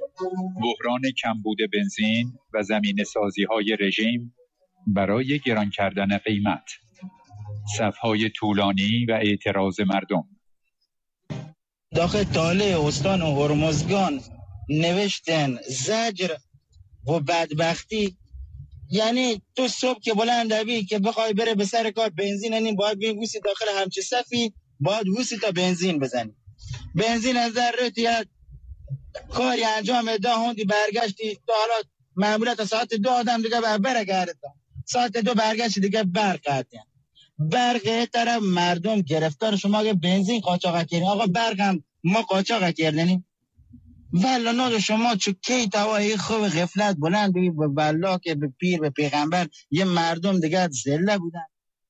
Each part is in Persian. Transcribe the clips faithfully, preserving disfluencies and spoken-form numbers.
بحران کمبود بنزین و زمینه سازی های رژیم برای گران کردن قیمت، صفهای طولانی و اعتراض مردم. داخل تاله استان و هرمزگان نوشتن زجر و بدبختی. یعنی تو صبح که بلند دوی که بخوای بره به سر کار بنزین این باید بگوسی داخل همچه صفی باید گوسی تا بنزین بزنی. بنزین از در رتیت کاری انجام ده هندی برگشتی تا حالا معمولا تا ساعت دو آدم دیگه بر برگرده تا ساعت دو برگشتی دیگه برق قطعی. برق طرف مردم گرفتار شما که بنزین قاچاق کردین. آقا برق هم ما قاچاق کردنیم. والله ناد شما چو کی توایی خوب غفلت بلند بگی به والله که به پیر به پیغمبر یه مردم دیگه ذله بودن.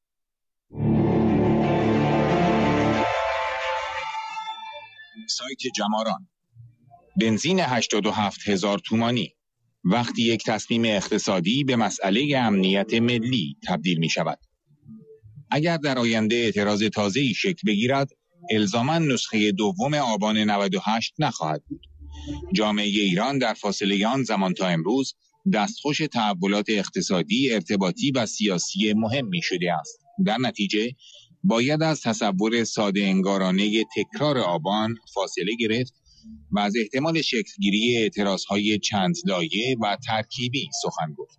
سایت جماران. بنزین هشتاد و هفت هزار تومانی وقتی یک تصمیم اقتصادی به مسئله امنیت ملی تبدیل می شود. اگر در آینده اعتراض تازه‌ای شکل بگیرد، الزاماً نسخه دوم آبان نود و هشت نخواهد بود. جامعه ایران در فاصله آن زمان تا امروز دستخوش تحولات اقتصادی، ارتباطی و سیاسی مهمی شده است. در نتیجه باید از تصور ساده انگارانه تکرار آبان فاصله گرفت و از احتمال شکلگیری اعتراضهای چند لایه و ترکیبی سخن گفت.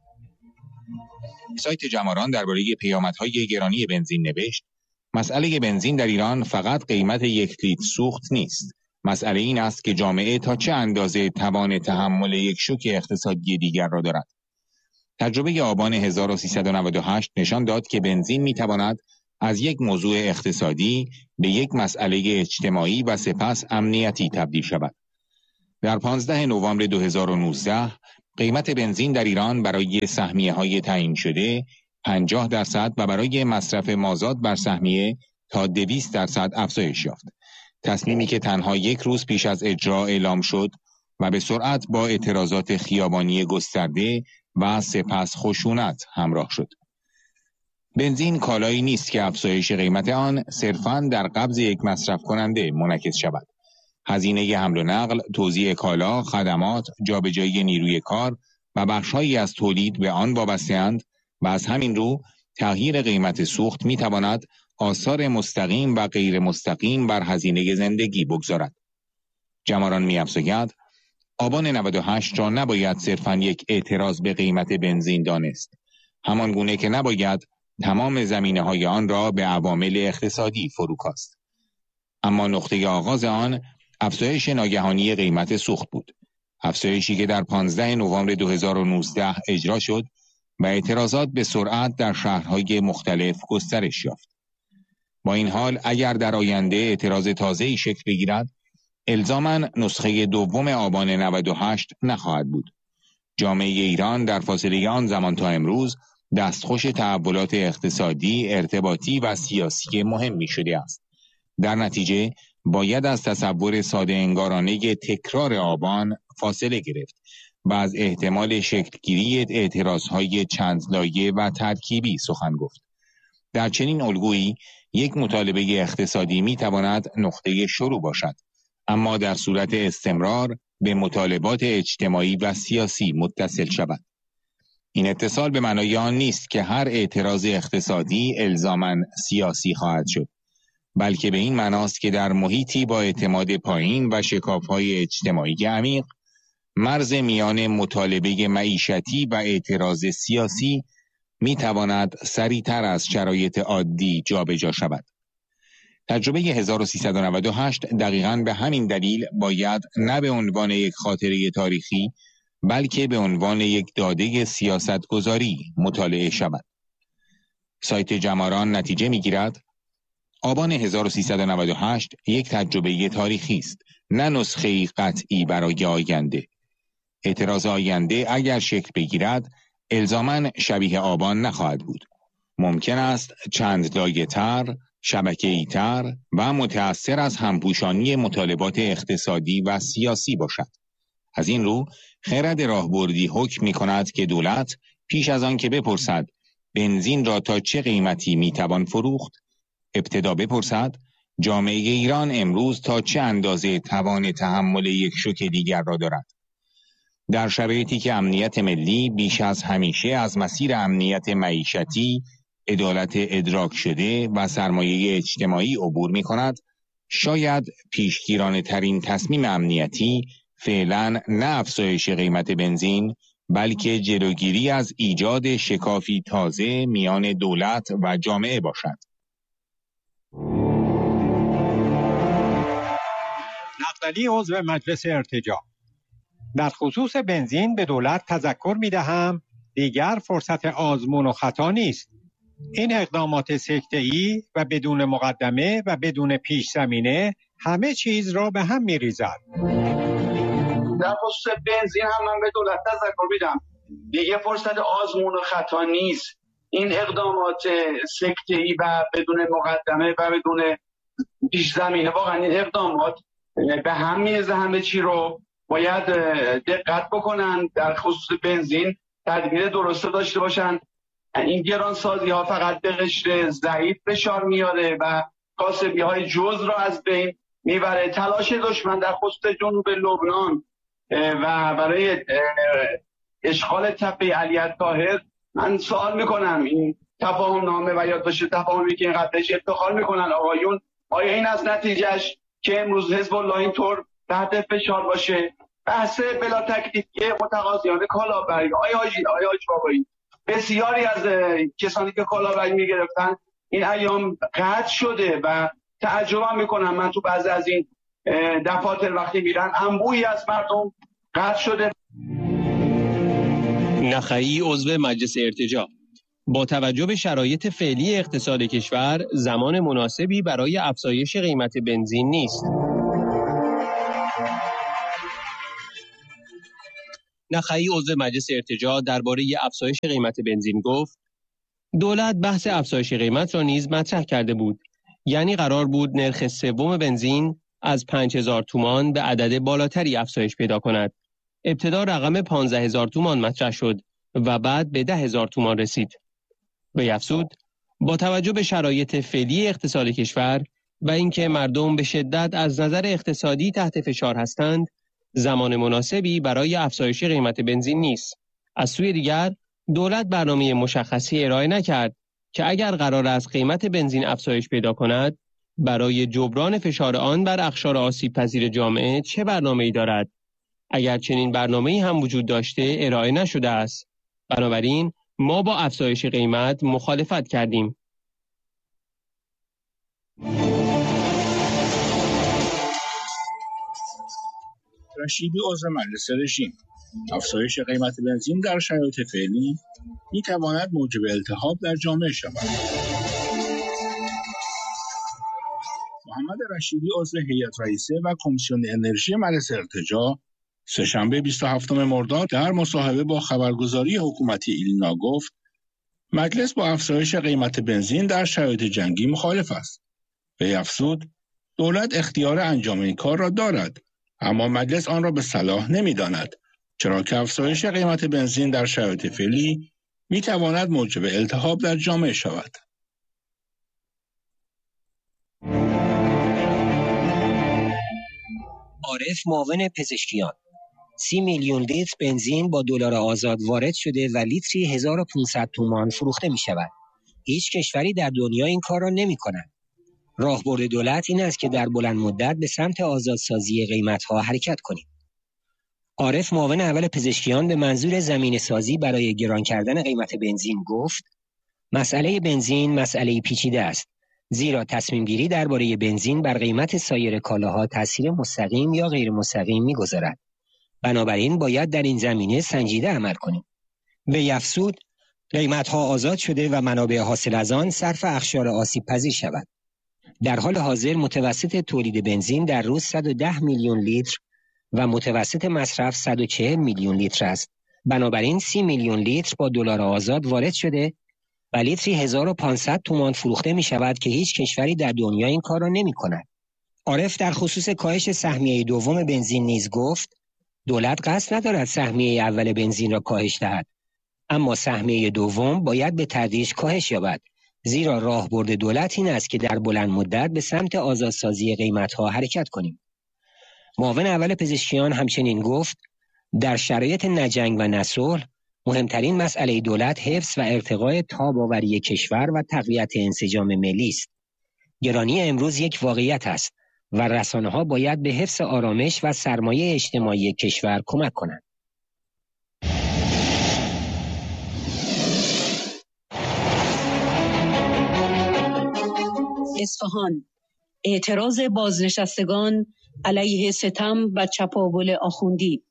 سایت جماران درباره پیامدهای گرانی بنزین نوشت: مسئله بنزین در ایران فقط قیمت یک لیتر سوخت نیست. مسئله این است که جامعه تا چه اندازه توان تحمل یک شوک اقتصادی دیگر را دارد. تجربه آبان هزار و سیصد و نود و هشت نشان داد که بنزین میتواند از یک موضوع اقتصادی به یک مسئله اجتماعی و سپس امنیتی تبدیل شود. در پانزده نوامبر دو هزار و نوزده قیمت بنزین در ایران برای سهمیه‌های تعیین شده پنجاه درصد و برای مصرف مازاد بر سهمیه تا دویست درصد افزایش یافت. تصمیمی که تنها یک روز پیش از اجرا اعلام شد و به سرعت با اعتراضات خیابانی گسترده و سپس خشونت همراه شد. بنزین کالایی نیست که افزایش قیمت آن صرفاً در قبض یک مصرف کننده منعکس شود. هزینه حمل و نقل، توزیع کالا، خدمات، جابجایی نیروی کار و بخش‌هایی از تولید به آن وابسته‌اند و از همین رو تغییر قیمت سوخت می‌تواند آثار مستقیم و غیر مستقیم بر هزینه زندگی بگذارد. جماران می‌افزاید آبان نود و هشت را نباید صرفاً یک اعتراض به قیمت بنزین دانست، همان گونه که نباید تمام زمینه‌های آن را به عوامل اقتصادی فرو کاست. اما نقطه آغاز آن افزایش ناگهانی قیمت سوخت بود. افزایشی که در پانزده نوامبر دو هزار و نوزده اجرا شد و اعتراضات به سرعت در شهرهای مختلف گسترش یافت. با این حال اگر در آینده اعتراض تازه‌ای شکل بگیرد، الزاماً نسخه دوم آبان نود و هشت نخواهد بود. جامعه ایران در فاصله آن زمان تا امروز دستخوش تحولات اقتصادی، ارتباطی و سیاسی مهمی شده است. در نتیجه باید از تصور ساده انگارانه تکرار آبان فاصله گرفت و از احتمال شکلگیری اعتراضهای چند لایه و ترکیبی سخن گفت. در چنین الگویی یک مطالبه اقتصادی می تواند نقطه شروع باشد، اما در صورت استمرار به مطالبات اجتماعی و سیاسی متصل شود. این اتصال به معنای آن نیست که هر اعتراض اقتصادی الزاماً سیاسی خواهد شد، بلکه به این معناست که در محیطی با اعتماد پایین و شکاف‌های اجتماعی عمیق، مرز میان مطالبه معیشتی و اعتراض سیاسی می تواند سریعتر از شرایط عادی جابجا شود. تجربه هزار و سیصد و نود و هشت دقیقاً به همین دلیل باید نه به عنوان یک خاطره تاریخی، بلکه به عنوان یک داده سیاستگذاری مطالعه شود. سایت جماران نتیجه می‌گیرد آبان هزار و سیصد و نود و هشت یک تجربه تاریخی است، نه نسخه‌ای قطعی برای آینده. اعتراض آینده اگر شکل بگیرد، الزاماً شبیه آبان نخواهد بود. ممکن است چند لایه‌تر، شبکه‌ای‌تر و متأثر از همپوشانی مطالبات اقتصادی و سیاسی باشد. از این رو خرد راهبردی حکم می‌کند که دولت پیش از آن که بپرسد بنزین را تا چه قیمتی میتوان فروخت، ابتدا بپرسد جامعه ایران امروز تا چه اندازه توان تحمل یک شوک دیگر را دارد. در شرایطی که امنیت ملی بیش از همیشه از مسیر امنیت معیشتی، عدالت ادراک شده و سرمایه اجتماعی عبور می کند، شاید پیشگیرانه ترین تصمیم امنیتی فعلا نه افزایش قیمت بنزین، بلکه جلوگیری از ایجاد شکافی تازه میان دولت و جامعه باشد. نقدلی عضو مجلس ارتجاع: در خصوص بنزین به دولت تذکر می دهم دیگر فرصت آزمون و خطا نیست. این اقدامات سکته‌ای و بدون مقدمه و بدون پیش زمینه همه چیز را به هم می ریزد. در خصوص بنزین هم من به دولت تذکر میدم دیگه فرصت آزمون و خطا نیست. این اقدامات سکته‌ای و بدون مقدمه و بدون پیش زمینه، واقعا این اقدامات به هم میریزه. همه چی رو باید دقت بکنن. در خصوص بنزین تدبیر درست داشته باشن. این گرانسازی ها فقط به قشر ضعیف فشار میاره و کاسبی های جز را از بین میبره. تلاش دشمن در خصوص جنوب لبنان و برای اشغال تپه علی الطاهر، من سوال میکنم این تفاهم نامه و یادداشت تفاهمی که اینقدر بهش افتخار میکنن آقایون، آیا این از نتیجهش که امروز حزب الله اینطور تحت فشار باشه؟ بحث بلا تکلیفی متقاضیان کالابری، آیا حاجی آیا حاج بابایی، بسیاری از کسانی که کالابری میگرفتن این ایام قطع شده و تعجب میکنم. من تو بعضی از این دفاتر وقتی میرن انبوهی از مردم قطع شده. نخعی عضو مجلس ارتجاع: با توجه به شرایط فعلی اقتصاد کشور زمان مناسبی برای افزایش قیمت بنزین نیست. نخعی عضو مجلس ارتجاع درباره افزایش قیمت بنزین گفت: دولت بحث افزایش قیمت را نیز مطرح کرده بود. یعنی قرار بود نرخ سوم بنزین از پنج هزار تومان به عدد بالاتری افزایش پیدا کند. ابتدا رقم پانزده هزار تومان مطرح شد و بعد به ده هزار تومان رسید. وی افزود: با توجه به شرایط فعلی اقتصاد کشور و اینکه مردم به شدت از نظر اقتصادی تحت فشار هستند، زمان مناسبی برای افزایش قیمت بنزین نیست. از سوی دیگر دولت برنامه مشخصی ارائه نکرد که اگر قرار است قیمت بنزین افزایش پیدا کند، برای جبران فشار آن بر اقشار آسیب پذیر جامعه چه برنامه‌ای دارد؟ اگر چنین برنامه‌ای هم وجود داشته ارائه نشده است. بنابراین ما با افزایش قیمت مخالفت کردیم. رشیدی عضو مجلس رژیم: افزایش قیمت بنزین در شرایط فعلی می‌تواند موجب التهاب در جامعه شود. محمد رشیدی عضو هیئت رئیسه و کمیسیون انرژی مجلس ارتجاع سه‌شنبه بیست و هفتم مرداد در مصاحبه با خبرگزاری حکومتی ایلنا گفت: مجلس با افزایش قیمت بنزین در شرایط جنگی مخالف است. وی افزود: دولت اختیار انجام این کار را دارد، اما مجلس آن را به صلاح نمی‌داند، چرا که افزایش قیمت بنزین در شرایط فعلی می‌تواند موجب التهاب در جامعه شود. عارف معاون پزشکیان: سی میلیون لیتر بنزین با دلار آزاد وارد شده و لیتری هزار و پانصد تومان فروخته می شود. هیچ کشوری در دنیا این کار را نمی کند. راهبرد دولت این است که در بلند مدت به سمت آزادسازی قیمت‌ها حرکت کنیم. عارف معاون اول پزشکیان به منظور زمینه سازی برای گران کردن قیمت بنزین گفت: مسئله بنزین مسئله پیچیده است، زیرا تصمیم گیری درباره بنزین بر قیمت سایر کالاها تأثیر مستقیم یا غیر مستقیم می‌گذارد. بنابراین باید در این زمینه سنجیده عمل کنیم. وی افزود: قیمت‌ها آزاد شده و منابع حاصل از آن صرف اقشار آسیب پذیر شود. در حال حاضر متوسط تولید بنزین در روز صد و ده میلیون لیتر و متوسط مصرف صد و چهل میلیون لیتر است. بنابراین سی میلیون لیتر با دلار آزاد وارد شده و لیتری هزار و پانصد تومان فروخته می شود که هیچ کشوری در دنیا این کار را نمی کند. عارف در خصوص کاهش سهمیه دوم بنزین نیز گفت: دولت قصد ندارد سهمیه اول بنزین را کاهش دهد، اما سهمیه دوم باید به تدریج کاهش یابد، زیرا راهبرد دولت این است که در بلند مدت به سمت آزادسازی قیمت‌ها حرکت کنیم. معاون اول پزشکیان همچنین گفت: در شرایط نه جنگ و نه صلح، مهمترین مسئله دولت حفظ و ارتقای تاب‌آوری کشور و تقویت انسجام ملی است. گرانی امروز یک واقعیت است و رسانه‌ها باید به حفظ آرامش و سرمایه اجتماعی کشور کمک کنند. اصفهان: اعتراض بازنشستگان علیه ستم و چپاول آخوندی.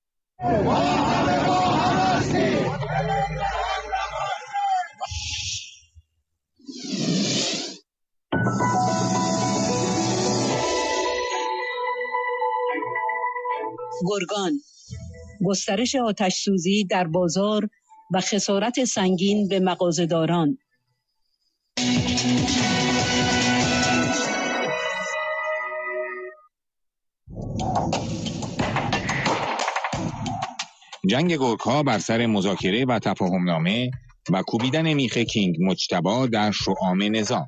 گرگان: گسترش آتش سوزی در بازار و خسارت سنگین به مغازه‌داران. جنگ گرگ‌ها بر سر مذاکره و تفاهمنامه و کوبیدن میخ کینگ مجتبی در شعام نظام.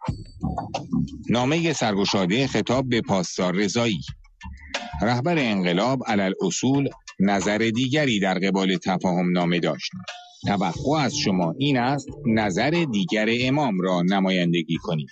نامه سرگشاده خطاب به پاسدار رضایی. رهبر انقلاب علی‌الاصول نظر دیگری در قبال تفاهمنامه داشت. توقع از شما این است نظر دیگر امام را نمایندگی کنید.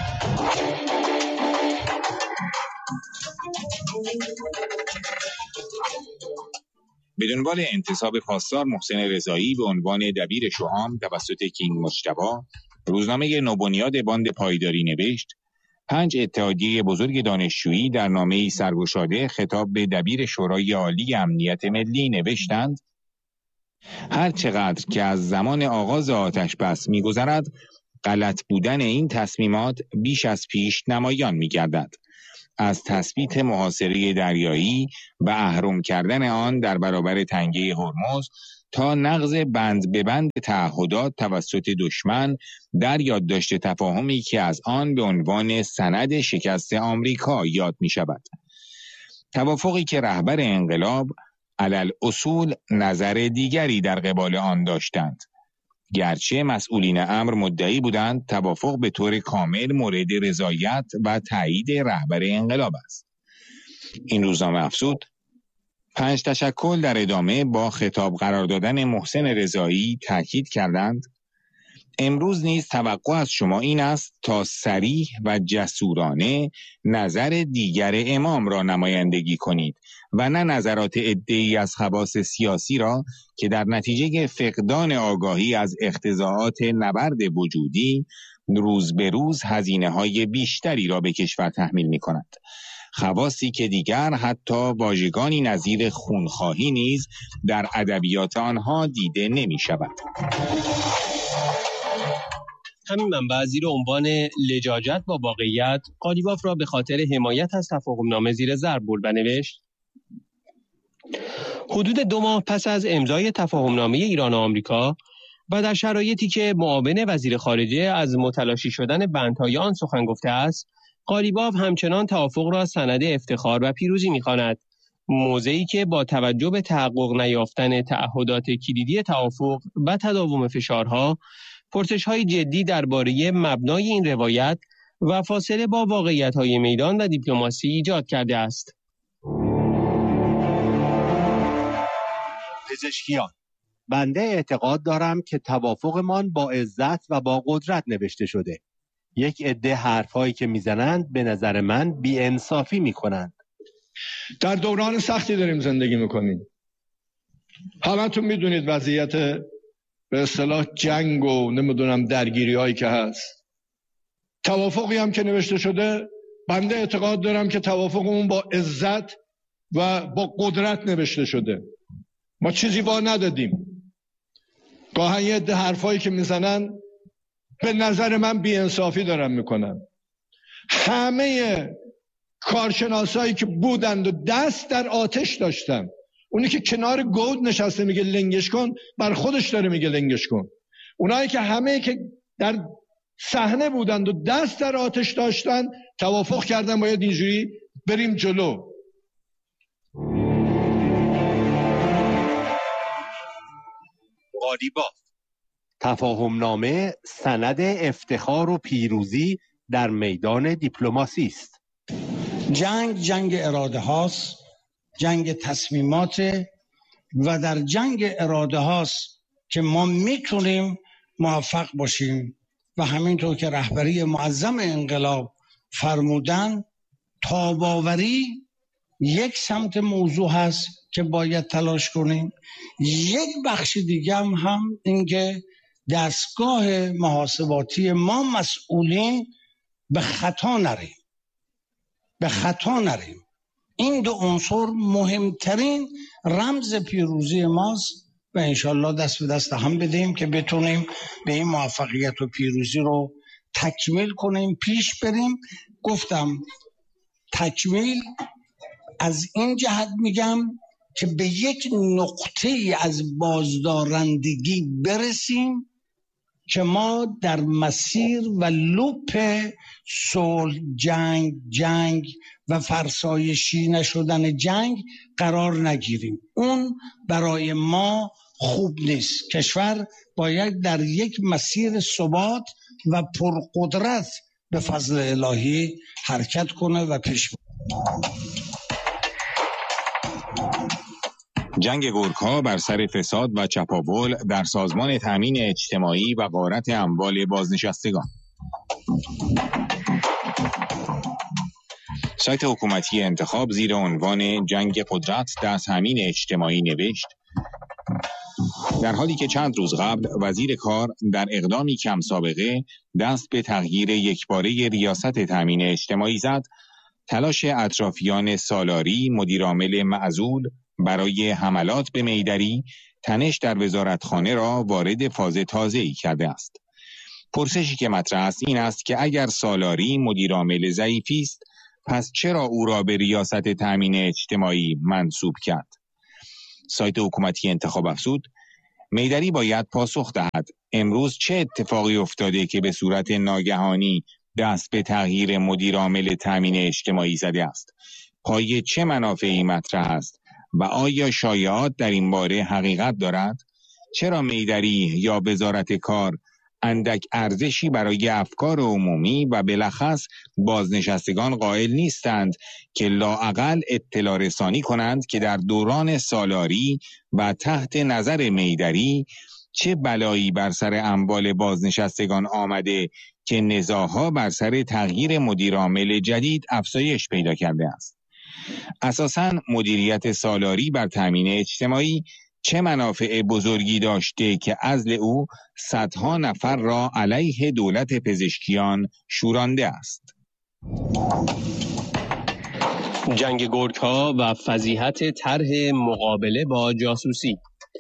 به دنبال انتصاب پاسدار محسن رضایی به عنوان دبیر شعام توسط کینگ مجتبی، روزنامه نوبنیاد باند پایداری نوشت: پنج اتحادیه بزرگ دانشجویی در نامه‌ای سرگشاده خطاب به دبیر شورای عالی امنیت ملی نوشتند هر چقدر که از زمان آغاز آتش بس می‌گذرد، غلط بودن این تصمیمات بیش از پیش نمایان می‌گردد. از تثبیت محاصره دریایی و اهرم کردن آن در برابر تنگه هرمز تا نقض بند به بند تعهدات توسط دشمن در یادداشت تفاهمی که از آن به عنوان سند شکست آمریکا یاد می شود. توافقی که رهبر انقلاب علی‌الاصول نظر دیگری در قبال آن داشتند. گرچه مسئولین امر مدعی بودند توافق به طور کامل مورد رضایت و تایید رهبر انقلاب است. این روزنامه افزود: پنج تشکل در ادامه با خطاب قرار دادن محسن رضایی تاکید کردند امروز نیز توقع از شما این است تا صریح و جسورانه نظر دیگر امام را نمایندگی کنید و نه نظرات عده‌ای از خواص سیاسی را که در نتیجه فقدان آگاهی از اقتضاعات نبرد وجودی روز به روز هزینه‌های بیشتری را به کشور تحمیل می‌کند. خواصی که دیگر حتی واژگانی نظیر خونخواهی نیز در ادبیات آنها دیده نمی‌شود. همین منبع زیر عنوان لجاجت با واقعیت قالیباف را به خاطر حمایت از تفاهمنامه زیر ضرب برد و نوشت: حدود دو ماه پس از امضای تفاهمنامه ایران و آمریکا و در شرایطی که معاون وزیر خارجه از متلاشی شدن بندهای آن سخن گفته است، قالیباف همچنان توافق را سند افتخار و پیروزی می‌خواند. موضعی که با توجه به تحقق نیافتن تعهدات کلیدی توافق و تداوم فشارها، پرسش‌های جدی درباره مبنای این روایت و فاصله با واقعیت‌های میدان و دیپلماسی ایجاد کرده است. پزشکیان: بنده اعتقاد دارم که توافقمان با عزت و با قدرت نوشته شده. یک عده حرف‌هایی که میزنند به نظر من بی‌انصافی میکنند. در دوران سختی داریم زندگی میکنیم. همتون میدونید وضعیت به اصطلاح جنگ و نمیدونم درگیری هایی که هست. توافقی هم که نوشته شده، بنده اعتقاد دارم که توافقمون با عزت و با قدرت نوشته شده. ما چیزی وا ندادیم. گاهن یه عده حرفایی که میزنن به نظر من بی‌انصافی دارن میکنن. همه کارشناسایی که بودند و دست در آتش داشتن، اونی که کنار گود نشسته میگه لنگش کن، بر خودش داره میگه لنگش کن. اونایی که همه که در صحنه بودند و دست در آتش داشتن توافق کردن باید اینجوری بریم جلو. قالیباف: تفاهمنامه سند افتخار و پیروزی در میدان دیپلماسی است. جنگ جنگ اراده هاست، جنگ تصمیمات و در جنگ اراده هاست که ما میتونیم موفق باشیم و همینطور که رهبری معظم انقلاب فرمودن، تاباوری یک سمت موضوع هست که باید تلاش کنیم. یک بخش دیگه هم, هم این که دستگاه محاسباتی ما مسئولین به خطا نریم به خطا نریم این دو عنصر مهمترین رمز پیروزی ماست و انشالله دست به دست هم بدیم که بتونیم به این موفقیت و پیروزی رو تکمیل کنیم، پیش بریم. گفتم تکمیل از این جهت میگم که به یک نقطه از بازدارندگی برسیم که ما در مسیر و لوپ صلح، جنگ جنگ و فرسایشی نشدن جنگ قرار نگیریم. اون برای ما خوب نیست. کشور باید در یک مسیر ثبات و پرقدرت به فضل الهی حرکت کنه و پیش بره. جنگ گورکا بر سر فساد و چپاول در سازمان تامین اجتماعی و غارت اموال بازنشستگان. سایت حکومتی انتخاب زیر عنوان جنگ قدرت در تامین اجتماعی نوشت: در حالی که چند روز قبل وزیر کار در اقدامی کم سابقه دست به تغییر یکباره ریاست تامین اجتماعی زد، تلاش اطرافیان سالاری مدیرعامل معزول برای حملات به میدری تنش در وزارتخانه را وارد فاز تازه‌ای کرده است. پرسشی که مطرح است این است که اگر سالاری مدیرعامل ضعیفی است، پس چرا او را به ریاست تامین اجتماعی منصوب کرد؟ سایت حکومتی انتخاب افزود: میدری باید پاسخ دهد امروز چه اتفاقی افتاده که به صورت ناگهانی دست به تغییر مدیرعامل تامین اجتماعی زده است؟ پای چه منافعی مطرح است و آیا شایعات در این باره حقیقت دارد؟ چرا میدری یا وزارت کار اندک ارزشی برای افکار عمومی و بالاخص بازنشستگان قائل نیستند که لااقل اطلاع رسانی کنند که در دوران سالاری و تحت نظر میدری چه بلایی بر سر اموال بازنشستگان آمده که نزاعها بر سر تغییر مدیرعامل جدید افزایش پیدا کرده است؟ اساساً مدیریت سالاری بر تامین اجتماعی چه منافع بزرگی داشته که عزل او صدها نفر را علیه دولت پزشکیان شورانده است؟ جنگ گورکا و فضیحت طرح مقابله با جاسوسی.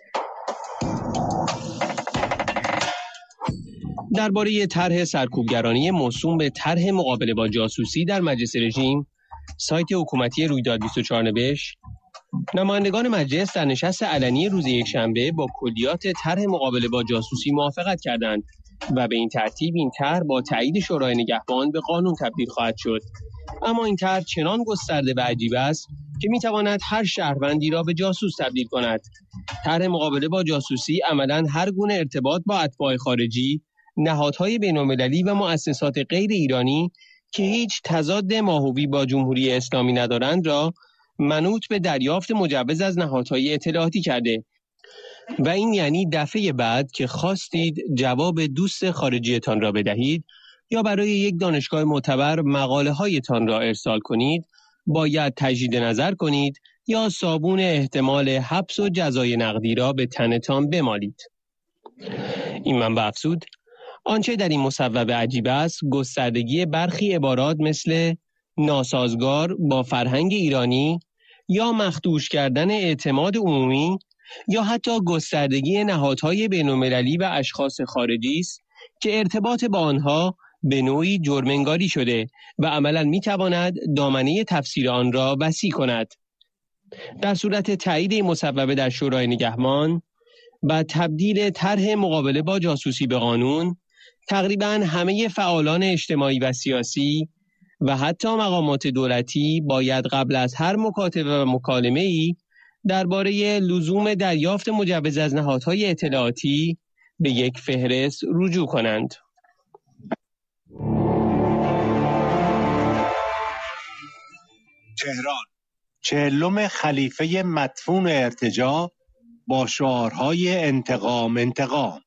درباره طرح سرکوبگرانی موسوم به طرح مقابله با جاسوسی در مجلس رژیم، سایت حکومتی رویداد بیست و چهار نوشت: نمایندگان مجلس در نشست علنی روز یکشنبه با کلیات طرح مقابله با جاسوسی موافقت کردند و به این ترتیب این طرح با تایید شورای نگهبان به قانون تبدیل خواهد شد. اما این طرح چنان گسترده و عجیب است که میتواند هر شهروندی را به جاسوس تبدیل کند. طرح مقابله با جاسوسی عملاً هر گونه ارتباط با اتباع خارجی، نهادهای بین‌المللی و مؤسسات غیر ایرانی که هیچ تضاد ماهوی با جمهوری اسلامی ندارند را منوط به دریافت مجوز از نهادهای اطلاعاتی کرده و این یعنی دفعه بعد که خواستید جواب دوست خارجیتان را بدهید یا برای یک دانشگاه معتبر مقاله هایتان را ارسال کنید، باید تجدید نظر کنید یا صابون احتمال حبس و جزای نقدی را به تنتان بمالید. این منبع افزود: آنچه در این مصوبه عجیب است گستردگی برخی عبارات مثل ناسازگار با فرهنگ ایرانی یا مخدوش کردن اعتماد عمومی یا حتی گستردگی نهادهای بین‌المللی و اشخاص خارجی است که ارتباط با آنها به نوعی جرم‌انگاری شده و عملاً می‌تواند دامنه تفسیر آن را وسیع کند. در صورت تایید این مصوبه در شورای نگهبان و تبدیل طرح مقابله با جاسوسی به قانون، تقریباً همه فعالان اجتماعی و سیاسی و حتی مقامات دولتی باید قبل از هر مکاتبه و مکالمه‌ای درباره لزوم دریافت مجوز از نهادهای اطلاعاتی به یک فهرست رجوع کنند. تهران، چهلم خلیفه مدفون ارتجاع با شعارهای انتقام انتقام.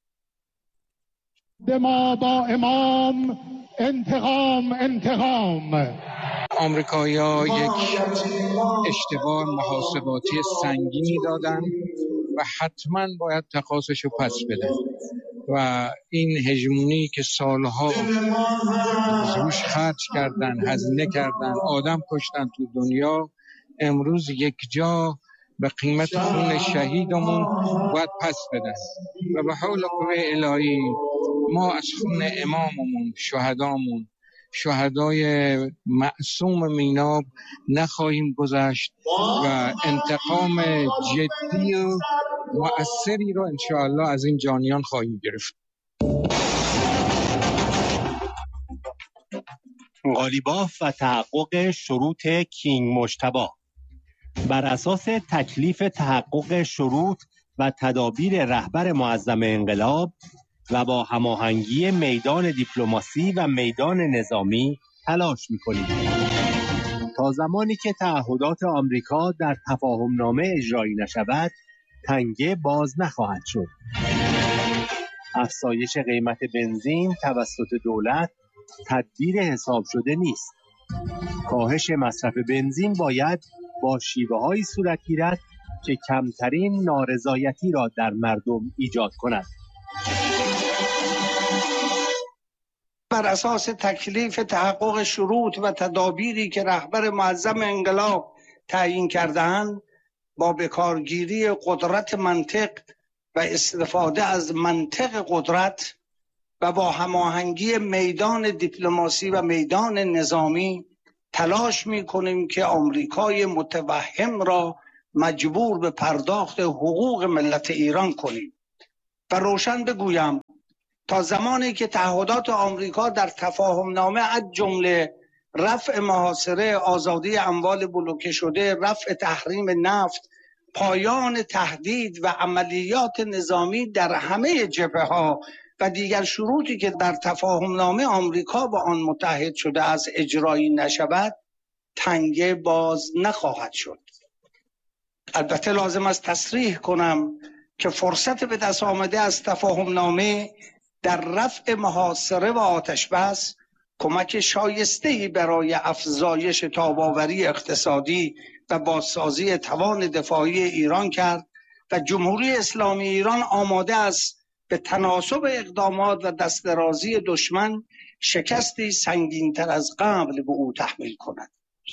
ما با امام انتقام انتقام. آمریکایی‌ها یک اشتباه محاسباتی سنگینی دادن و حتما باید تقاضاشو پس بدن و این هژمونی که سالها روش خرج کردن، هزینه کردن، آدم کشتن تو دنیا، امروز یک جا به قیمت خون شهیدمون باید پس بدن و به حول قوه الهی ما از خون اماممون، شهدامون، شهدای معصوم میناب نخواهیم گذشت و انتقام جدی و مؤثری رو انشاءالله از این جانیان خواهیم گرفت. قالیباف و تحقق شروط کینگ مجتبی. بر اساس تکلیف تحقق شروط و تدابیر رهبر معظم انقلاب و با هماهنگی میدان دیپلماسی و میدان نظامی تلاش می‌کنیم تا زمانی که تعهدات آمریکا در تفاهمنامه اجرایی نشود تنگه باز نخواهد شد. افزایش قیمت بنزین توسط دولت تدبیر حساب شده نیست. کاهش مصرف بنزین باید با شیوه‌هایی صورت گیرد که کمترین نارضایتی را در مردم ایجاد کند. بر اساس تکلیف تحقق شروط و تدابیری که رهبر معظم انقلاب تعیین کرده‌اند، با بکارگیری قدرت منطق و استفاده از منطق قدرت و با هماهنگی میدان دیپلماسی و میدان نظامی تلاش می‌کنیم که آمریکای متوهم را مجبور به پرداخت حقوق ملت ایران کنیم. و روشن بگویم تا زمانی که تعهدات آمریکا در تفاهمنامه از جمله رفع محاصره، آزادی اموال بلوکه شده، رفع تحریم نفت، پایان تهدید و عملیات نظامی در همه جبهه‌ها و دیگر شروطی که در تفاهمنامه آمریکا با آن متحد شده از اجرایی نشود، تنگه باز نخواهد شد. البته لازم است تصریح کنم که فرصت به دست آمده از تفاهمنامه در رفع محاصره و آتش بس کمک شایسته‌ای برای افزایش تاب‌آوری اقتصادی و بازسازی توان دفاعی ایران کرد و جمهوری اسلامی ایران آماده است به تناسب اقدامات و دست درازی دشمن شکستی سنگین‌تر از قبل به او تحمیل کند.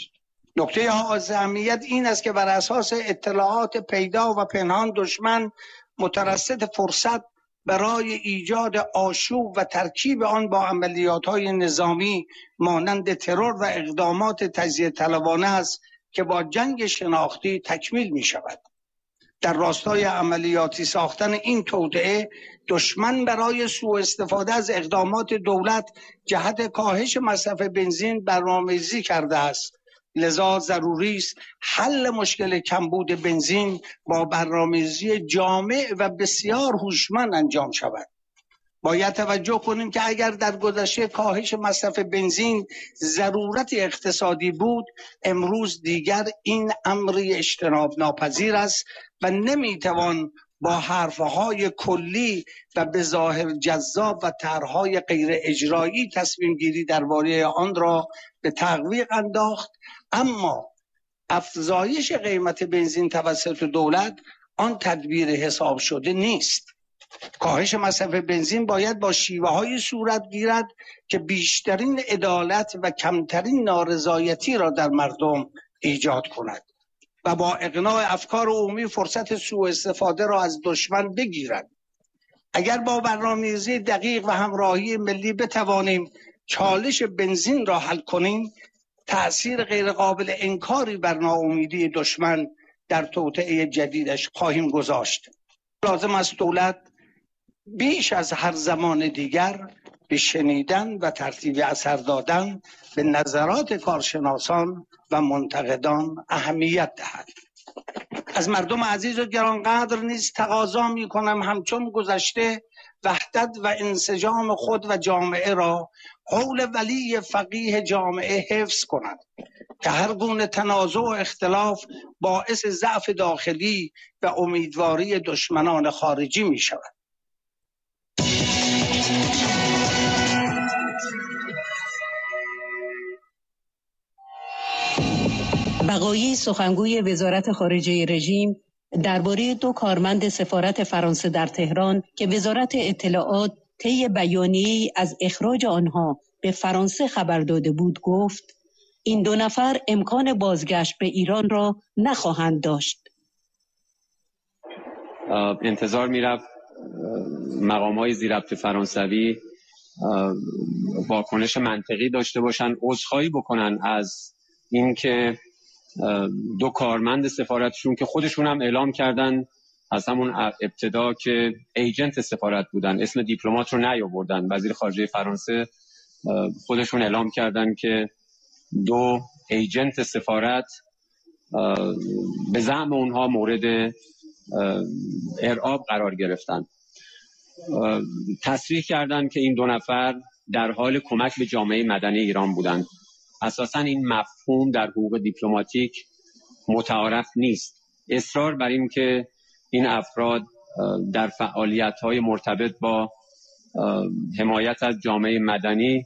نکته حائز اهمیت این است که بر اساس اطلاعات پیدا و پنهان دشمن مترصد فرصت برای ایجاد آشوب و ترکیب آن با عملیات‌های نظامی مانند ترور و اقدامات تجزیه طلبانه است که با جنگ شناختی تکمیل می شود. در راستای عملیاتی ساختن این توطئه دشمن برای سوء استفاده از اقدامات دولت جهت کاهش مصرف بنزین برنامه‌ریزی کرده است. لذا ضروری است حل مشکل کمبود بنزین با برنامه‌ریزی جامع و بسیار هوشمند انجام شود. باید توجه کنیم که اگر در گذشته کاهش مصرف بنزین ضرورت اقتصادی بود، امروز دیگر این امری اجتناب ناپذیر است و نمیتوان با حرفهای کلی و به ظاهر جذاب و طرحهای غیر اجرایی تصمیم گیری درباره آن را به تعویق انداخت. اما افزایش قیمت بنزین توسط دولت آن تدبیر حساب شده نیست. کاهش مصرف بنزین باید با شیوه‌های صورت گیرد که بیشترین عدالت و کمترین نارضایتی را در مردم ایجاد کند و با اقناع افکار عمومی فرصت سوء استفاده را از دشمن بگیرد. اگر با برنامه‌ریزی دقیق و همراهی ملی بتوانیم چالش بنزین را حل کنیم، تأثیر غیرقابل انکاری بر ناامیدی دشمن در توطئه جدیدش خواهیم گذاشت. لازم است دولت بیش از هر زمان دیگر به شنیدن و ترتیب اثر دادن به نظرات کارشناسان و منتقدان اهمیت دهد. از مردم عزیز و گرانقدر نیز تقاضا می کنم همچون گذشته وحدت و انسجام خود و جامعه را حول ولی فقیه جامعه حفظ کنند. که هر گونه تنازع و اختلاف باعث ضعف داخلی و امیدواری دشمنان خارجی می شود. بقایی سخنگوی وزارت خارجه رژیم درباره دو کارمند سفارت فرانسه در تهران که وزارت اطلاعات طی بیانیه‌ای از اخراج آنها به فرانسه خبر داده بود گفت این دو نفر امکان بازگشت به ایران را نخواهند داشت. انتظار می‌رفت مقام‌های زیرربط فرانسوی واکنش منطقی داشته باشند، عذرخواهی بکنن از اینکه دو کارمند سفارتشون که خودشون هم اعلام کردن از همون ابتدا که ایجنت سفارت بودن، اسم دیپلمات رو نیاوردن، وزیر خارجه فرانسه خودشون اعلام کردن که دو ایجنت سفارت به زعم اونها مورد ارعاب قرار گرفتن. تصریح کردن که این دو نفر در حال کمک به جامعه مدنی ایران بودند. اساساً این مفهوم در حقوق دیپلماتیک متعارف نیست. اصرار بر این که این افراد در فعالیت‌های مرتبط با حمایت از جامعه مدنی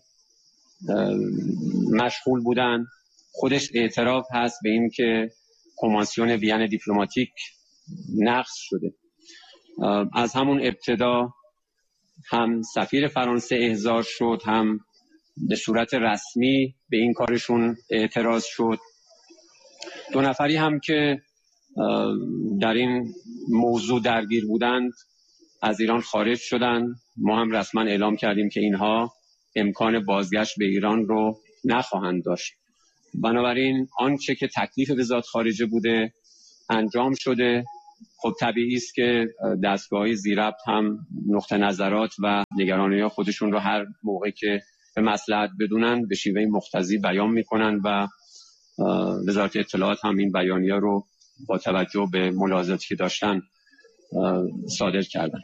مشغول بودند، خودش اعتراف هست به این که کنوانسیون وین دیپلماتیک نقض شده. از همون ابتدا هم سفیر فرانسه احضار شد، هم به صورت رسمی به این کارشون اعتراض شد. دو نفری هم که در این موضوع درگیر بودند از ایران خارج شدند. ما هم رسما اعلام کردیم که اینها امکان بازگشت به ایران رو نخواهند داشت. بنابراین آنچه که تکلیف وزارت خارجه بوده انجام شده. خب طبیعی است که دستگاه‌های زیرربط هم نقطه نظرات و نگرانی‌های خودشون رو هر موقع که به مصلحت بدونن به شیوه مقتضی بیان میکنن و وزارت اطلاعات هم این بیانیه رو با توجه به ملاحظاتی که داشتن صادر کردن.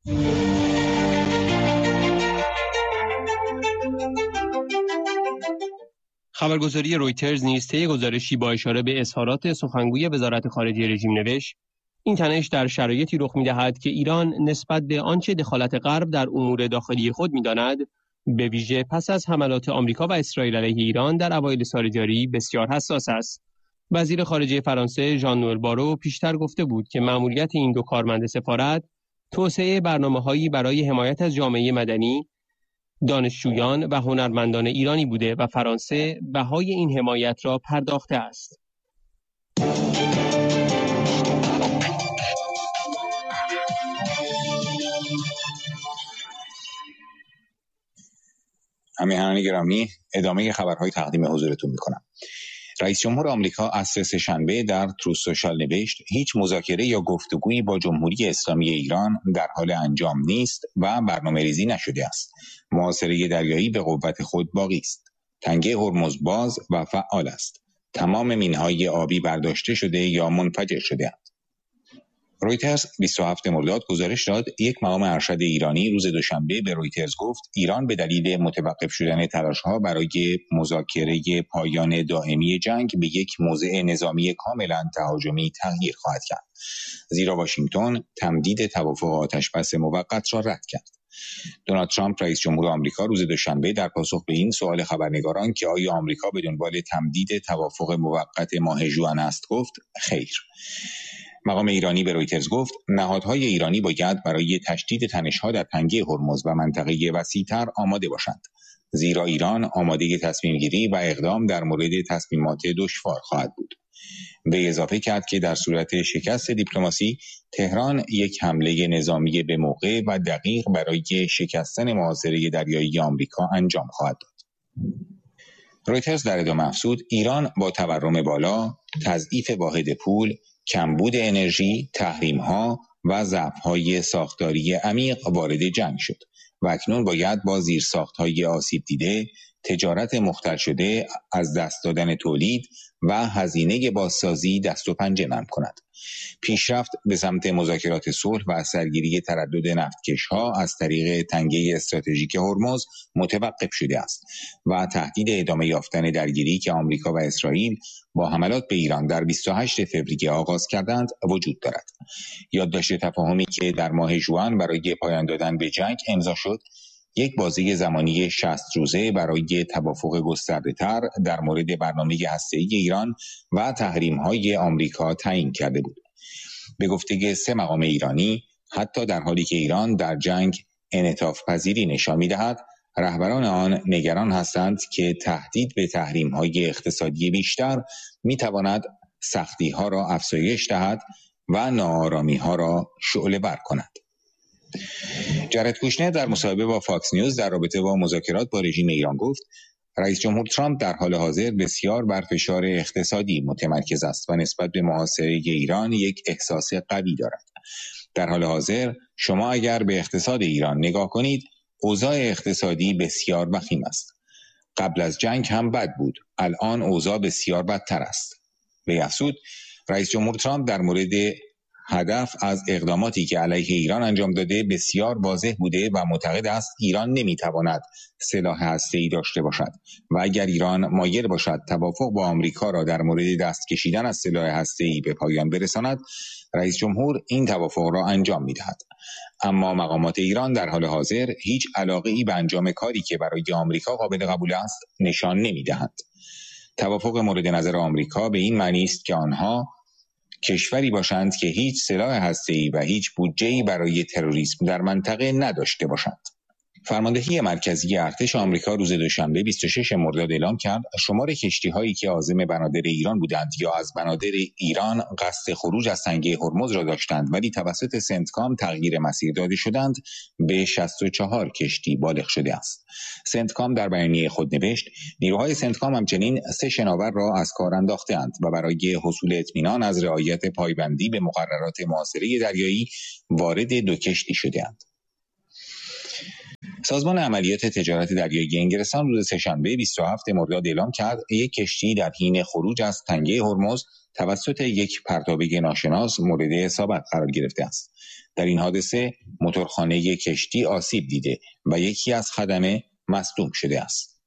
خبرگزاری رویترز نیز طی گزارشی با اشاره به اظهارات سخنگوی وزارت خارجه رژیم نوشت این تنش در شرایطی رخ می‌دهد که ایران نسبت به آنچه دخالت غرب در امور داخلی خود می‌داند، به ویژه پس از حملات آمریکا و اسرائیل علیه ایران در اوایل سال جاری بسیار حساس است. وزیر خارجه فرانسه ژان نوئل بارو پیشتر گفته بود که مأموریت این دو کارمند سفارت توسعه برنامه‌هایی برای حمایت از جامعه مدنی، دانشجویان و هنرمندان ایرانی بوده و فرانسه بهای این حمایت را پرداخته است. همراهان گرامی، ادامه خبرهای تقدیم حضورتون میکنم. رئیس جمهور آمریکا عصر سه‌شنبه در تروث سوشال نوشت هیچ مذاکره یا گفتگویی با جمهوری اسلامی ایران در حال انجام نیست و برنامه ریزی نشده است. محاصره دریایی به قوت خود باقی است. تنگه هرمز باز و فعال است. تمام مینهای آبی برداشته شده یا منفجر شده اند. رویترز بیست و هفتم مرداد گزارش داد یک مقام ارشد ایرانی روز دوشنبه به رویترز گفت ایران به دلیل متوقف شدن تلاش‌ها برای مذاکره پایان دائمی جنگ به یک موضع نظامی کاملا تهاجمی تغییر خواهد کرد، زیرا واشنگتن تمدید توافق آتش‌بس موقت را رد کرد. دونالد ترامپ رئیس جمهور آمریکا روز دوشنبه در پاسخ به این سوال خبرنگاران که آیا آمریکا به دنبال تمدید توافق موقت ماه ژوئن است گفت خیر. مقام ایرانی به رویترز گفت نهادهای ایرانی باید برای تشدید تنش‌ها در تنگه هرمز و منطقه وسیع‌تر آماده باشند، زیرا ایران آماده تصمیم گیری و اقدام در مورد تصمیمات دشوار خواهد بود. به اضافه کرد که در صورت شکست دیپلماسی تهران یک حمله نظامی به موقع و دقیق برای شکستن محاصره دریایی آمریکا انجام خواهد داد. رویترز در ادامه افزود ایران با تورم بالا، تضعیف واحد پول، کمبود انرژی، تحریم‌ها و ضعف‌های ساختاری عمیق وارد جنگ شد و اکنون باید با زیرساخت‌های آسیب دیده، تجارت مختل شده، از دست دادن تولید و هزینه بازسازی دست و پنجه نرم کند. پیشرفت به سمت مذاکرات صلح و سرگیری تردد نفتکش‌ها از طریق تنگه استراتژیک هرمز متوقف شده است و تهدید ادامه یافتن درگیری که آمریکا و اسرائیل با حملات به ایران در بیست و هشتم فوریه آغاز کردند وجود دارد. یادداشت تفاهمی که در ماه ژوئن برای پایان دادن به جنگ امضا شد، یک بازه زمانی شصت روزه برای توافق گسترده‌تر در مورد برنامه هسته‌ای ایران و تحریم‌های آمریکا تعیین کرده بود. به گفته سه مقام ایرانی، حتی در حالی که ایران در جنگ انعطاف پذیری نشان می‌دهد، رهبران آن نگران هستند که تهدید به تحریم‌های اقتصادی بیشتر می‌تواند سختی‌ها را افزایش دهد و ناآرامی‌ها را شعله‌ور کند. جارد کوشنر در مصاحبه با فاکس نیوز در رابطه با مذاکرات با رژیم ایران گفت: رئیس جمهور ترامپ در حال حاضر بسیار بر فشار اقتصادی متمرکز است و نسبت به محاصره ایران یک احساس قوی دارد. در حال حاضر شما اگر به اقتصاد ایران نگاه کنید، اوضاع اقتصادی بسیار وخیم است. قبل از جنگ هم بد بود، الان اوضاع بسیار بدتر است. به افزود، رئیس جمهور ترامپ در مورد هدف از اقداماتی که علیه ایران انجام داده بسیار واضح بوده و معتقد است ایران نمیتواند سلاح هسته‌ای داشته باشد و اگر ایران مایل باشد توافق با آمریکا را در مورد دست کشیدن از سلاح هسته‌ای به پایان برساند، رئیس جمهور این توافق را انجام میدهد. اما مقامات ایران در حال حاضر هیچ علاقه‌ای به انجام کاری که برای آمریکا قابل قبول است نشان نمیدهند. توافق مورد نظر آمریکا به این معنی است که آنها کشوری باشند که هیچ سلاح هسته‌ای و هیچ بودجه‌ای برای تروریسم در منطقه نداشته باشند. فرماندهی مرکزی ارتش آمریکا روز دوشنبه بیست و ششم مرداد اعلام کرد شمار کشتی‌هایی که عازم بنادر ایران بودند یا از بنادر ایران قصد خروج از تنگه هرمز را داشتند ولی توسط سنتکام تغییر مسیر داده شدند به شصت و چهار کشتی بالغ شده است. سنتکام در بیانیه خود نوشت: نیروهای سنتکام همچنین سه شناور را از کار انداخته‌اند و برای حصول اطمینان از رعایت پایبندی به مقررات محاصره دریایی وارد دو کشتی شده‌اند. سازمان عملیات تجارت دریایی انگلستان روز سه‌شنبه بیست و هفتم مرداد اعلام کرد یک کشتی در حین خروج از تنگه هرمز توسط یک پرتابه ناشناس مورد اصابت قرار گرفته است. در این حادثه موتورخانه کشتی آسیب دیده و یکی از خدمه مصدوم شده است.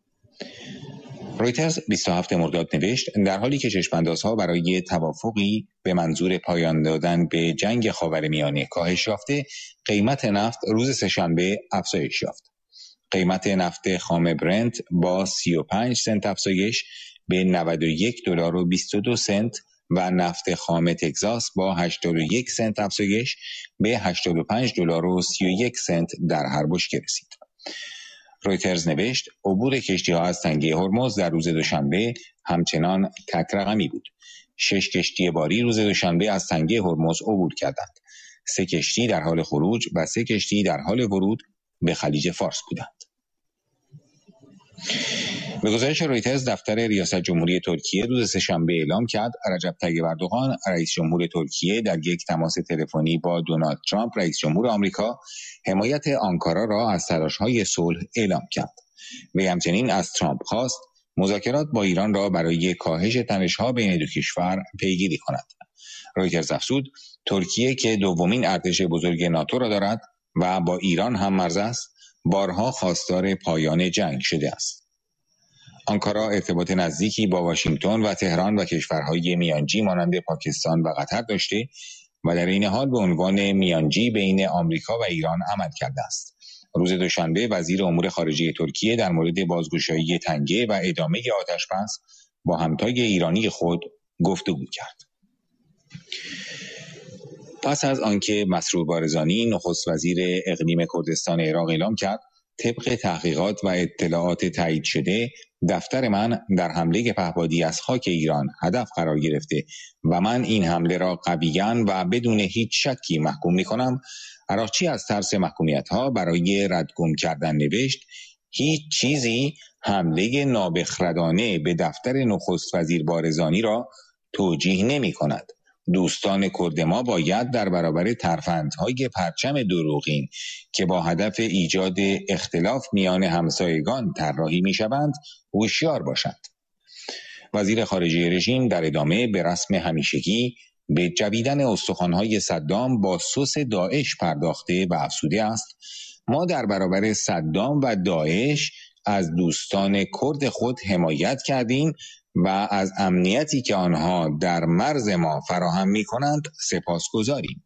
رویترز بیست و هفتم مرداد نوشت: در حالی که چشم‌اندازها برای توافقی به منظور پایان دادن به جنگ خاورمیانه کاهش یافته، قیمت نفت روز سه‌شنبه افزایش یافت. قیمت نفت خام برنت با سی و پنج سنت افزایش به نود و یک دلار و بیست و دو سنت و نفت خام تگزاس با هشتاد و یک سنت افزایش به هشتاد و پنج دلار و سی و یک سنت در هر بشکه رسید. رویترز نوشت: عبور کشتی‌ها از تنگه هرمز در روز دوشنبه همچنان تک رقمی بود. شش کشتی باری روز دوشنبه از تنگه هرمز عبور کردند. سه کشتی در حال خروج و سه کشتی در حال ورود به خلیج فارس بودند. به گزارش رویترز، دفتر ریاست جمهوری ترکیه روز سه‌شنبه اعلام کرد رجب طیب اردوغان رئیس جمهور ترکیه در یک تماس تلفنی با دونالد ترامپ رئیس جمهور آمریکا حمایت آنکارا را از تلاش‌های صلح اعلام کرد. وی همچنین از ترامپ خواست مذاکرات با ایران را برای کاهش تنش‌ها بین دو کشور پیگیری کند. رویترز افزود: ترکیه که دومین ارتش بزرگ ناتو را دارد و با ایران هم مرز است، بارها خواستار پایان جنگ شده است. آنکارا ارتباط نزدیکی با واشنگتن و تهران و کشورهای میانجی مانند پاکستان و قطر داشته و در این حال به عنوان میانجی بین آمریکا و ایران عمل کرده است. روز دوشنبه وزیر امور خارجه ترکیه در مورد بازگشایی تنگه و ادامه آتش‌بس با همتای ایرانی خود گفتگو کرد. پس از آنکه مسرور بارزانی نخست وزیر اقلیم کردستان عراق اعلام کرد طبق تحقیقات و اطلاعات تایید شده دفتر من در حمله پهپادی از خاک ایران هدف قرار گرفته و من این حمله را قویاً و بدون هیچ شکی محکوم می‌کنم. عراقچی از ترس محکومیت‌ها برای ردگم کردن نوشت: هیچ چیزی حمله نابخردانه به دفتر نخست وزیر بارزانی را توجیه نمی‌کند. دوستان کرد ما باید در برابر ترفندهای پرچم دروغین که با هدف ایجاد اختلاف میان همسایگان طراحی میشوند هوشیار باشند. وزیر خارجه رژیم در ادامه به رسم همیشگی به جویدن استخوان‌های صدام با سس داعش پرداخته و افزوده است: ما در برابر صدام و داعش از دوستان کرد خود حمایت کردیم و از امنیتی که آنها در مرز ما فراهم می‌کنند سپاسگزاریم.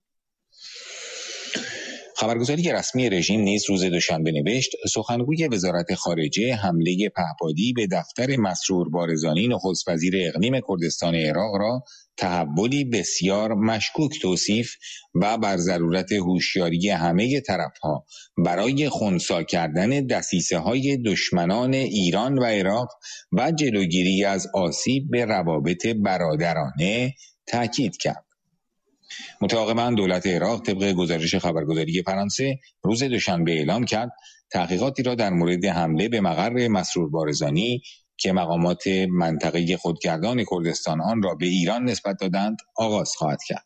خبرگزاری رسمی رژیم نیز روز دوشنبه نوشت سخنگوی وزارت خارجه حمله پهپادی به دفتر مسرور بارزانی نخست وزیر اقلیم کردستان عراق را تحولی بسیار مشکوک توصیف و بر ضرورت هوشیاری همه طرف‌ها برای خنثی کردن دسیسه‌های دشمنان ایران و عراق و جلوگیری از آسیب به روابط برادرانه تاکید کرد. متعاقباً دولت عراق طبق گزارش خبرگزاری فرانسه روز دوشنبه اعلام کرد تحقیقاتی را در مورد حمله به مقر مسرور بارزانی که مقامات منطقه خودگردان کردستان آن را به ایران نسبت دادند آغاز خواهد کرد.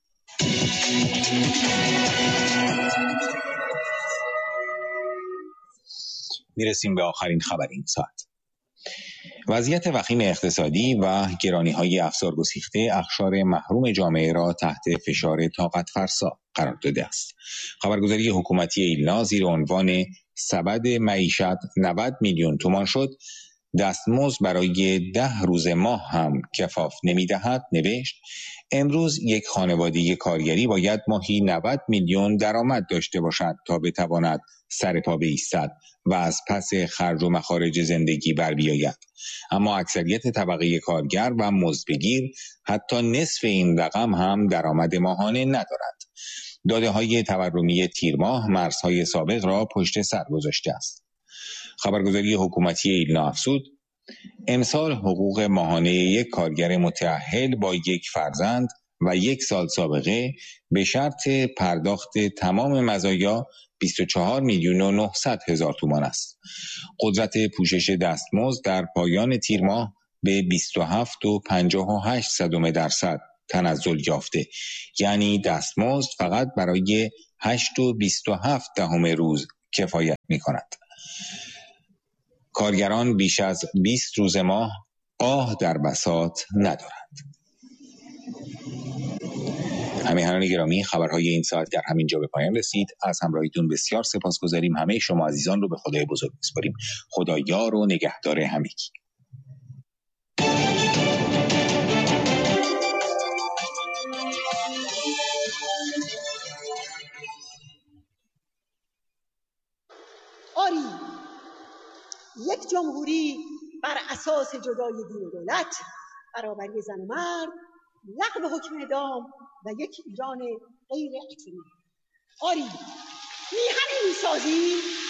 میرسیم به آخرین خبر این ساعت. وضعیت وخیم اقتصادی و گرانی‌های افزارگسیخته اقشار محروم جامعه را تحت فشار طاقت فرسا قرار داده است. خبرگزاری حکومتی ایلنا زیر عنوان سبد معیشت نود میلیون تومان شد، دستمزد برای ده روز ماه هم کفاف نمی‌دهد نوشت امروز یک خانواده کارگری باید ماهی نود میلیون درآمد داشته باشد تا بتواند سر پا بایستد و از پس خرج و مخارج زندگی بر بیاید. اما اکثریت طبقه کارگر و مزدبگیر حتی نصف این رقم هم درآمد ماهانه ندارد. داده‌های تورمی تیر ماه مرزهای سابق را پشت سر گذاشته است. خبرگزاری حکومتی ایلنا افزود امسال حقوق ماهانه یک کارگر متأهل با یک فرزند و یک سال سابقه به شرط پرداخت تمام مزایا بیست و چهار میلیون و نهصد هزار تومان است. قدرت پوشش دستمزد در پایان تیر ماه به بیست و هفت و پنجاه و هشت صدم درصد تنزل یافته، یعنی دستمزد فقط برای هشت و بیست و هفت دهم روز کفایت می کند. کارگران بیش از بیست روز ماه آه در بساط ندارند. همیهنان گرامی، خبرهای این ساعت در همین جا به پایان رسید. از همراهیتون بسیار سپاسگزاریم. همه شما عزیزان رو به خدای بزرگ میسپاریم. خدا یار و نگهدار همگی. آری یک جمهوری بر اساس جدای دین و دولت، برابری زن و مرد، لغو حکم اعدام و یک ایران غیر اتمی. آری میهنی میسازی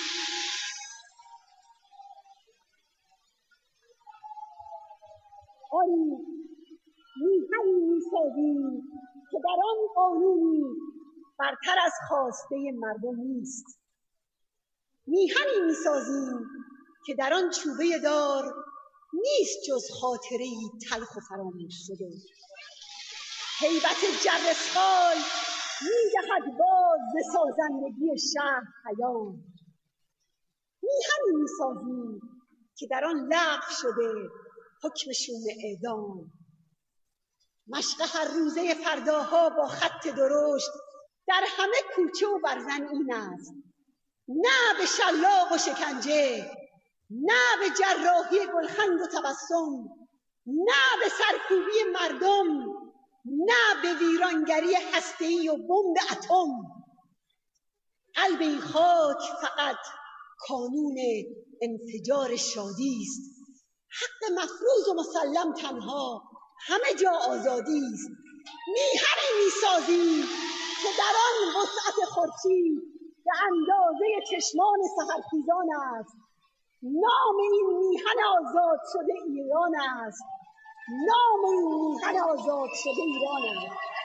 آری میهنی میسازی که در آن قانونی برتر از خواسته مردم نیست. میهنی میسازیم که در آن چوبه دار نیست جز خاطره‌ای تلخ و فراموش شده. هیبت جرسخال می‌دهد باز به سازندگی شهر پیام. میهنی میسازیم که در آن لغو شده حکم شوم اعدام. مشق هر روزه فرداها با خط درشت در همه کوچه و برزن این است: نه به شلاق و شکنجه، نه به جراحی گلخند و تبسم، نه به سرکوبی مردم، نه به ویرانگری هسته‌ای و بمب اتم. قلب این خاک فقط کانون انفجار شادی است. حق مفروض و مسلم تنها همه جا آزادی است. میهنی میسازیم که در آن وسعت خورشید به اندازه چشمان سحرخیزان است. نام این میهن آزاد شده ایران است. نام این میهن آزاد شده ایران است.